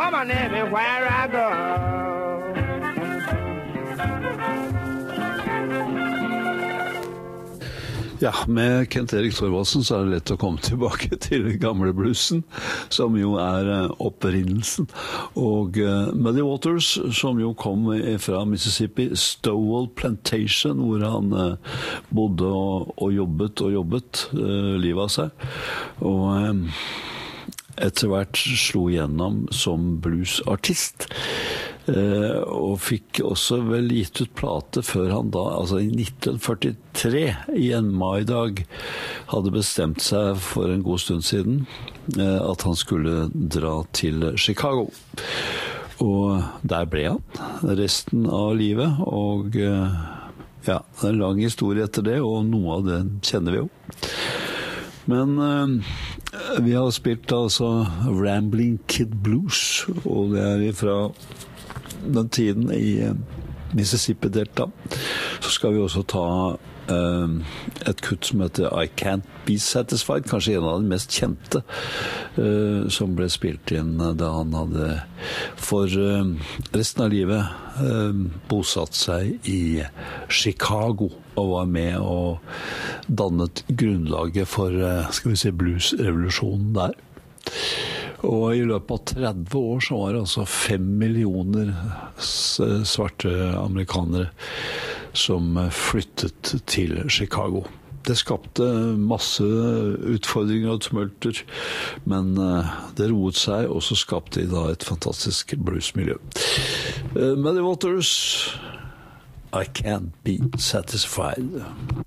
woman everywhere I go. Ja, med Kent Erik Thorvaldsen så det lett å komme tilbake til den gamle bluesen, som jo opprinnelsen. Og Muddy Waters, som jo kom fra Mississippi, Stowell Plantation, hvor han bodde og jobbet livet av seg. Og etter hvert slo gjennom som bluesartist. Og fikk også vel gitt ut plate før han da, altså i 1943, i en maidag, hadde bestemt seg for en god stund siden at han skulle dra til Chicago. Og der ble han resten av livet, og ja, det en lang historie etter det, og noe av det kjenner vi jo. Men vi har spilt altså Rambling Kid Blues, og det ifra den tiden i Mississippi-delta. Så skal vi også ta et kutt som heter I Can't Be Satisfied, kanskje en av de mest kjente, som ble spilt inn da han hadde for resten av livet bosatt seg i Chicago og var med og dannet grunnlaget for, skal vi si, bluesrevolusjonen der. Og i løpet av 30 år så var det altså 5 millioner svarte amerikanere som flyttet til Chicago. Det skapte masse utfordringer og tumulter, men det roet seg, og så skapte de da et fantastisk bluesmiljø. Muddy Waters, I Can't Be Satisfied.